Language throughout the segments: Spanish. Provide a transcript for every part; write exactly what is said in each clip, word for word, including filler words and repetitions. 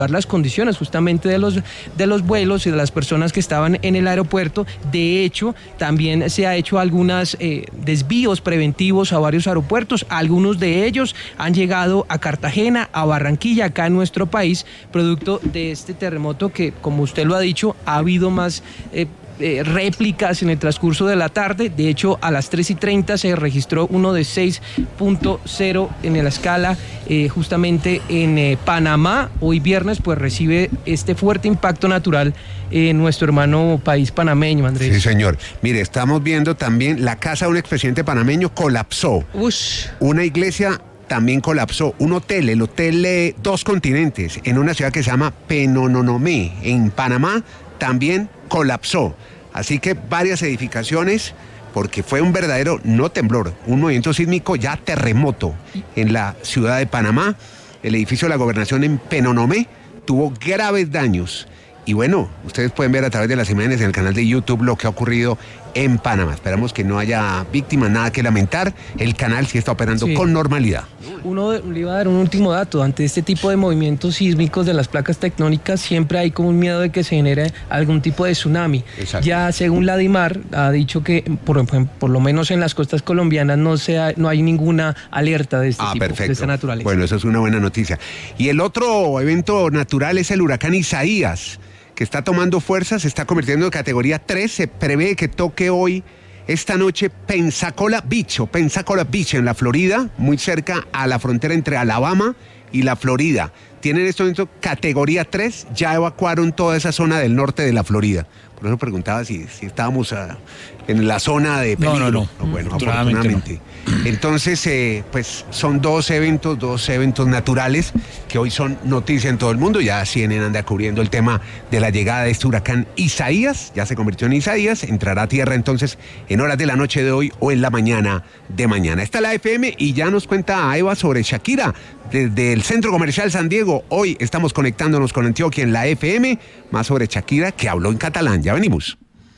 las condiciones justamente de los, de los vuelos y de las personas que estaban en el aeropuerto. De hecho, también se ha hecho algunos eh, desvíos preventivos a varios aeropuertos. Algunos de ellos han llegado a Cartagena, a Barranquilla, acá en nuestro país, producto de este terremoto que, como usted lo ha dicho, ha habido más eh, Eh, réplicas en el transcurso de la tarde. De hecho, a las tres y treinta se registró uno de seis punto cero en la escala eh, justamente en eh, Panamá. Hoy viernes pues recibe este fuerte impacto natural en eh, nuestro hermano país panameño, Andrés. Sí, señor. Mire, estamos viendo también la casa de un expresidente panameño colapsó. Ush. Una iglesia también colapsó. Un hotel, el hotel eh, Dos Continentes, en una ciudad que se llama Penonomé, en Panamá, también colapsó. Así que varias edificaciones, porque fue un verdadero, no temblor, un movimiento sísmico ya terremoto en la ciudad de Panamá. El edificio de la gobernación en Penonomé tuvo graves daños. Y bueno, ustedes pueden ver a través de las imágenes en el canal de YouTube lo que ha ocurrido en Panamá. Esperamos que no haya víctimas, nada que lamentar. El canal sí está operando sí. con normalidad. Uno le iba a dar un último dato. Ante este tipo de movimientos sísmicos de las placas tectónicas, siempre hay como un miedo de que se genere algún tipo de tsunami. Exacto. Ya según la DIMAR ha dicho que por, por lo menos en las costas colombianas no, sea, no hay ninguna alerta de este ah, tipo, perfecto. de esta naturaleza. Bueno, eso es una buena noticia. Y el otro evento natural es el huracán Isaías, que está tomando fuerza, se está convirtiendo en categoría tres, se prevé que toque hoy, esta noche, Pensacola Beach, o Pensacola Beach en la Florida, muy cerca a la frontera entre Alabama y la Florida. Tienen esto en categoría tres, ya evacuaron toda esa zona del norte de la Florida. Por eso preguntaba si, si estábamos a, en la zona de peligro. No, no, no. no bueno, afortunadamente. No. Entonces, eh, pues son dos eventos, dos eventos naturales que hoy son noticia en todo el mundo. Ya C N N anda cubriendo el tema de la llegada de este huracán Isaías. Ya se convirtió en Isaías. Entrará a tierra entonces en horas de la noche de hoy o en la mañana de mañana. Está la F M y ya nos cuenta Eva sobre Shakira. Desde el Centro Comercial San Diego, hoy estamos conectándonos con Antioquia en la F M, más sobre Shakira, que habló en catalán. Ya venimos.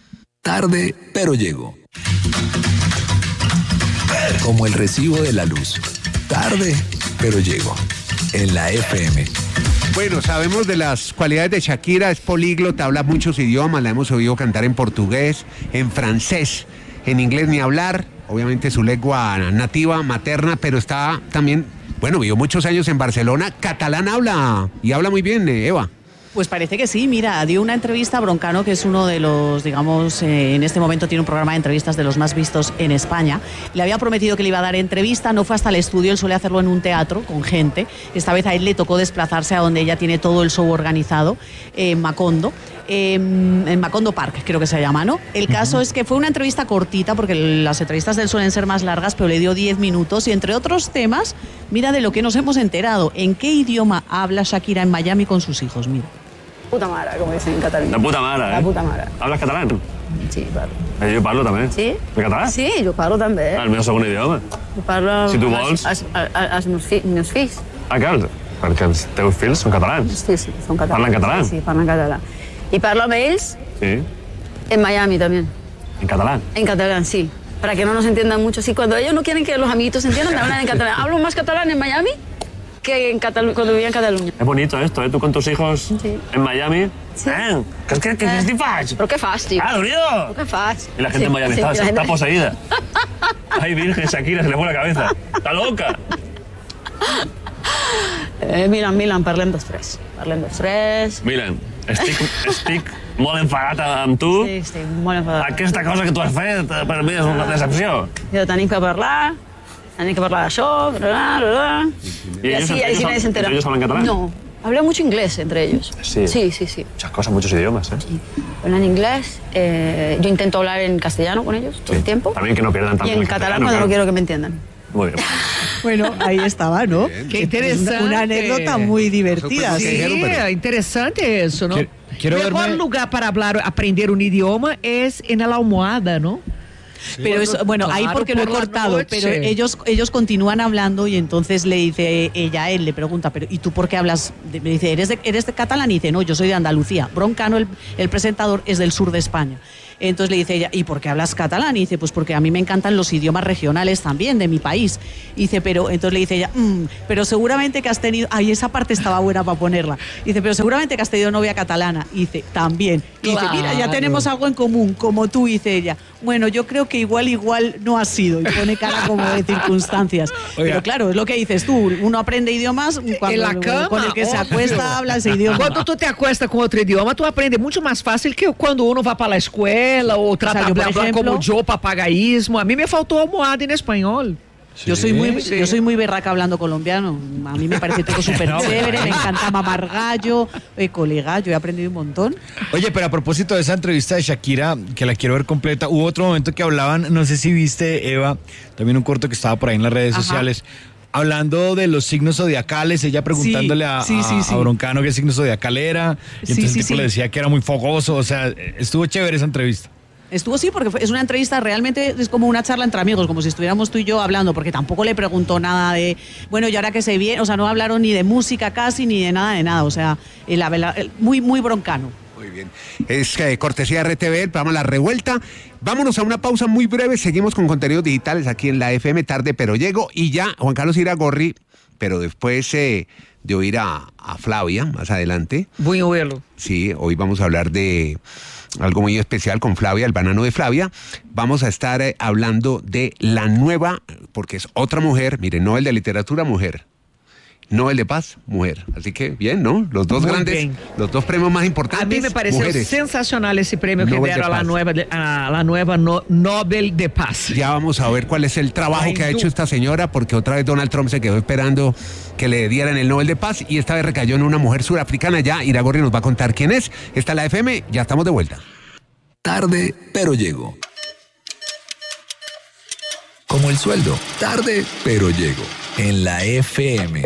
Tarde, pero llego. Como el recibo de la luz. Tarde, pero llego. En la F M. Bueno, sabemos de las cualidades de Shakira, es políglota, habla muchos idiomas, la hemos oído cantar en portugués, en francés, en inglés ni hablar, obviamente su lengua nativa, materna, pero está también... Bueno, vivió muchos años en Barcelona, catalán habla, y habla muy bien, Eva. Pues parece que sí, mira, dio una entrevista a Broncano, que es uno de los, digamos, eh, en este momento tiene un programa de entrevistas de los más vistos en España. Le había prometido que le iba a dar entrevista, no fue hasta el estudio, él suele hacerlo en un teatro con gente. Esta vez a él le tocó desplazarse a donde ella tiene todo el show organizado, en Macondo, eh, en Macondo Park, creo que se llama, ¿no? El caso uh-huh. es que fue una entrevista cortita, porque las entrevistas de él suelen ser más largas, pero le dio diez minutos y entre otros temas, mira de lo que nos hemos enterado. ¿En qué idioma habla Shakira en Miami con sus hijos? Mira. Puta mare, com dicen en Catalunya. La puta mare, eh? La puta mare. Hables català, tu? Sí, parlo. Eh, jo parlo també. Sí? De català? Sí, jo parlo també. Ah, el meu segon idioma. Jo parlo... Si tu vols. Els, els, els meus, fi, meus fills. Ah, clar, perquè els teus fills són catalans. Sí, sí, són catalans. Parlen català? Sí, sí, parlen català. I parlo amb ells sí. en Miami también. ¿En catalán? En catalán, sí. Para que no nos entiendan mucho. Sí, cuando ellos no quieren que los amiguitos se entiendan, me hablan en catalán. Hablo más catalán en Miami que en Catalu- cuando vivía en Cataluña. Es bonito esto, ¿eh? Tú con tus hijos sí. en Miami. Sí. Eh, ¿Qué, qué, qué, eh. qué fas? ¿Pero qué fas, tío? ¡Ah, dolido! ¿Qué fas? Y la gente sí, en Miami sí, está, gente... está poseída. Ay, virgen, Shakira, se le fue la cabeza. Está loca. Eh, Milan, Milan, parlem dos tres. Parlem dos tres. Milan, estic, estic molt enfadat amb tu. Sí, estic molt enfadat. Aquesta cosa que tu has fet per mi és una decepció. Jo tenim que parlar, tenim que parlar d'això, bla, bla, bla. ¿Y, y así, así nadie se entera. ¿Ellos hablan catalán? No, hablan mucho inglés entre ellos. Sí. Sí, sí, sí. Muchas cosas, muchos idiomas, ¿eh? Sí. Hablan inglés, eh, yo intento hablar en castellano con ellos todo sí. el tiempo. También que no pierdan tanto Y en el catalán castellano, cuando claro. no quiero que me entiendan. Muy bien. Bueno, ahí estaba, ¿no? Bien. Qué interesante. Una, una anécdota muy divertida. Sí, Sí, pero... interesante eso, ¿no? Quiero, quiero el mejor verme... lugar para hablar, aprender un idioma es en la almohada, ¿no? Pero eso, bueno, ahí Claro, porque lo he por la cortado, noche. pero ellos, ellos continúan hablando y entonces le dice ella a él, le pregunta, pero ¿y tú por qué hablas? de-?" Me dice, ¿eres de, eres de catalán? Y dice, no, yo soy de Andalucía. Broncano, el, el presentador, es del sur de España. Entonces le dice ella, ¿y por qué hablas catalán? Y dice, pues porque a mí me encantan los idiomas regionales también de mi país. Y dice, pero, entonces le dice ella, mmm, pero seguramente que has tenido, ay, esa parte estaba buena para ponerla. Y dice, pero seguramente que has tenido novia catalana. Y dice, también. Y dice, mira, ya Claro. tenemos algo en común, como tú, dice ella. Bueno, yo creo que igual, igual no ha sido. Y pone cara como de circunstancias. Oiga. Pero claro, es lo que dices tú, uno aprende idiomas cuando En la cama, con el que se obvio. acuesta habla ese idioma. Quando tu te acuesta com outro idioma, tu aprende muito mais fácil que quando uno vai para a escola ou trata O sea, yo, blá por blá ejemplo- como yo, papagaísmo. A mí me faltou almohada en español. Yo soy muy, sí. yo soy muy berraca hablando colombiano. A mí me parece todo súper chévere, me encanta mamar gallo, eh, colega, yo he aprendido un montón. Oye, pero a propósito de esa entrevista de Shakira, que la quiero ver completa, hubo otro momento que hablaban, no sé si viste, Eva, también un corto que estaba por ahí en las redes Ajá. sociales, hablando de los signos zodiacales, ella preguntándole a, sí, sí, a- sí. a Broncano qué signo zodiacal era, y Sí, entonces sí, el tipo sí. le decía que era muy fogoso, o sea, estuvo chévere esa entrevista. Estuvo sí, porque fue- es una entrevista, realmente es como una charla entre amigos, como si estuviéramos tú y yo hablando, porque tampoco le preguntó nada de, bueno, y ahora que se viene, o sea, no hablaron ni de música casi, ni de nada, de nada, o sea, el, el- el- muy, muy broncano. Muy bien. Es eh, cortesía R T V, el programa La Revuelta. Vámonos a una pausa muy breve. Seguimos con contenidos digitales aquí en la F M Tarde, pero llego. Y ya Juan Carlos Iragorri, pero después eh, de oír a, a Flavia más adelante. Buñuelo. Sí, hoy vamos a hablar de algo muy especial con Flavia, el banano de Flavia. Vamos a estar eh, hablando de la nueva, porque es otra mujer, miren, Nobel de Literatura, mujer. Nobel de Paz, mujer. Así que bien, ¿no? Los dos Muy grandes, bien. los dos premios más importantes. A mí me pareció mujeres. sensacional ese premio que Nobel de dieron a la Paz. nueva, de- a la nueva no- Nobel de Paz. Ya vamos a ver cuál es el trabajo Ay, que ha tú. hecho esta señora, porque otra vez Donald Trump se quedó esperando que le dieran el Nobel de Paz y esta vez recayó en una mujer surafricana. Ya Iragorri nos va a contar quién es. Esta es la F M, ya estamos de vuelta. Tarde, pero llego. Como el sueldo. Tarde, pero llego. En la F M.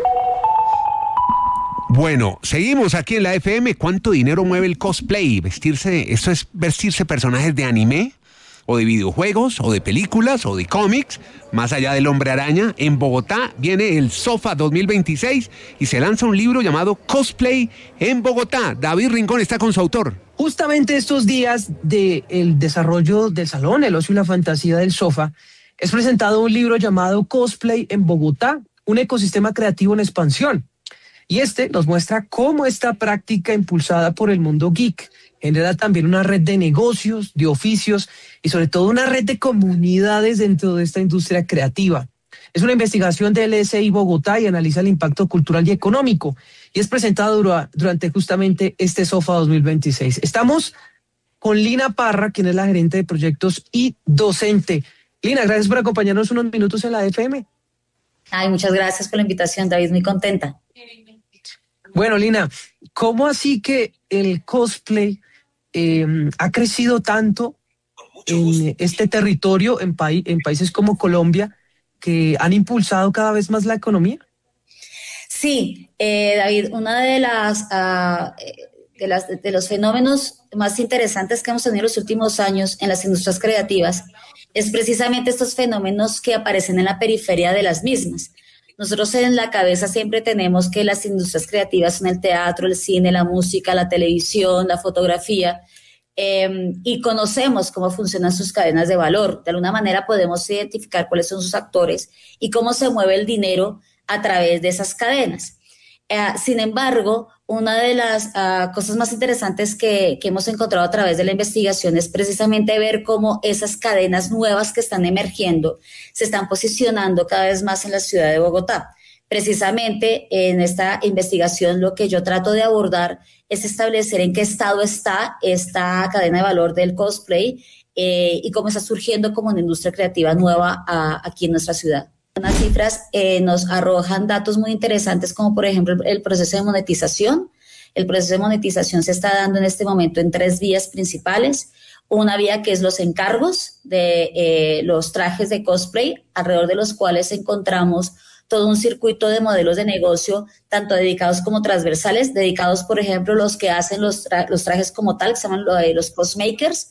Bueno, seguimos aquí en la F M. ¿Cuánto dinero mueve el cosplay? Vestirse, esto es vestirse personajes de anime, o de videojuegos, o de películas, o de cómics, más allá del Hombre Araña. En Bogotá viene el SOFA dos mil veintiséis y se lanza un libro llamado Cosplay en Bogotá. David Rincón está con su autor. Justamente estos días del desarrollo del Salón, el ocio y la fantasía del sofá, es presentado un libro llamado Cosplay en Bogotá, un ecosistema creativo en expansión. Y este nos muestra cómo esta práctica impulsada por el mundo geek genera también una red de negocios, de oficios y sobre todo una red de comunidades dentro de esta industria creativa. Es una investigación del S I Bogotá y analiza el impacto cultural y económico y es presentado dura- durante justamente este SOFA dos mil veintiséis. Estamos con Lina Parra, quien es la gerente de proyectos y docente. Lina, gracias por acompañarnos unos minutos en la F M. Ay, muchas gracias por la invitación, David, muy contenta. Bueno, Lina, ¿cómo así que el cosplay eh, ha crecido tanto en este territorio, en, paí- en países como Colombia, que han impulsado cada vez más la economía? Sí, eh, David, una de las, ah, eh, de las de los fenómenos más interesantes que hemos tenido en los últimos años en las industrias creativas es precisamente estos fenómenos que aparecen en la periferia de las mismas. Nosotros en la cabeza siempre tenemos que las industrias creativas son el teatro, el cine, la música, la televisión, la fotografía, eh, y conocemos cómo funcionan sus cadenas de valor. De alguna manera podemos identificar cuáles son sus actores y cómo se mueve el dinero a través de esas cadenas. Eh, sin embargo, una de las uh, cosas más interesantes que, que hemos encontrado a través de la investigación es precisamente ver cómo esas cadenas nuevas que están emergiendo se están posicionando cada vez más en la ciudad de Bogotá. Precisamente en esta investigación lo que yo trato de abordar es establecer en qué estado está esta cadena de valor del cosplay eh, y cómo está surgiendo como una industria creativa nueva uh, aquí en nuestra ciudad. Unas cifras eh, nos arrojan datos muy interesantes como por ejemplo el proceso de monetización. El proceso de monetización se está dando en este momento en tres vías principales. Una vía que es los encargos de eh, los trajes de cosplay, alrededor de los cuales encontramos todo un circuito de modelos de negocio, tanto dedicados como transversales, dedicados por ejemplo los que hacen los, tra- los trajes como tal, que se llaman los cosmakers,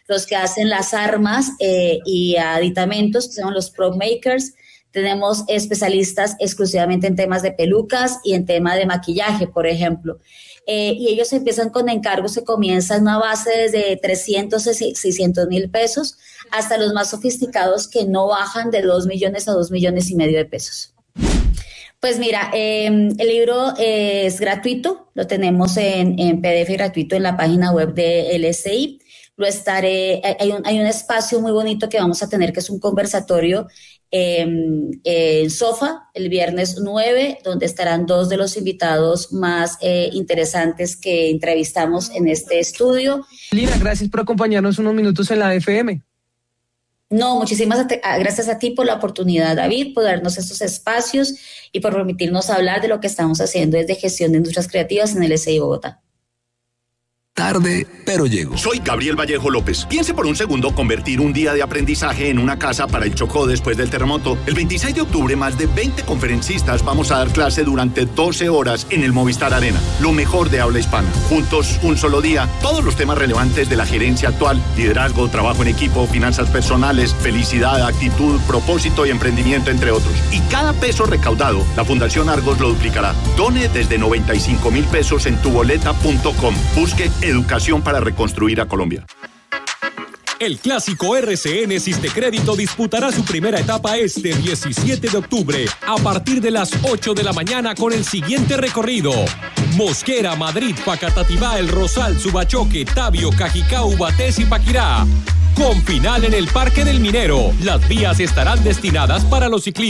los que hacen las armas eh, y aditamentos, que son los prop makers. Tenemos especialistas exclusivamente en temas de pelucas y en tema de maquillaje, por ejemplo. Eh, y ellos empiezan con encargos que comienzan una base desde trescientos, seiscientos mil pesos hasta los más sofisticados que no bajan de dos millones a dos millones y medio de pesos. Pues mira, eh, el libro eh, es gratuito, lo tenemos en, en P D F gratuito en la página web de L S I. Lo estaré, hay un, hay un espacio muy bonito que vamos a tener, que es un conversatorio eh, en Sofa el viernes nueve, donde estarán dos de los invitados más eh, interesantes que entrevistamos en este estudio. Lina, gracias por acompañarnos unos minutos en la F M. No, muchísimas gracias a ti por la oportunidad, David, por darnos estos espacios y por permitirnos hablar de lo que estamos haciendo desde Gestión de Industrias Creativas en el S I Bogotá. Tarde, pero llego. Soy Gabriel Vallejo López. Piense por un segundo convertir un día de aprendizaje en una casa para el Chocó después del terremoto. El veintiséis de octubre, más de veinte conferencistas vamos a dar clase durante doce horas en el Movistar Arena. Lo mejor de habla hispana. Juntos, un solo día, todos los temas relevantes de la gerencia actual: liderazgo, trabajo en equipo, finanzas personales, felicidad, actitud, propósito y emprendimiento, entre otros. Y cada peso recaudado, la Fundación Argos lo duplicará. Done desde noventa y cinco mil pesos en tuboleta punto com. Busque Educación para reconstruir a Colombia. El clásico R C N Sistecrédito disputará su primera etapa este diecisiete de octubre a partir de las ocho de la mañana con el siguiente recorrido: Mosquera, Madrid, Facatativá, El Rosal, Subachoque, Tabio, Cajicá, Ubatés y Paquirá. Con final en el Parque del Minero. Las vías estarán destinadas para los ciclistas.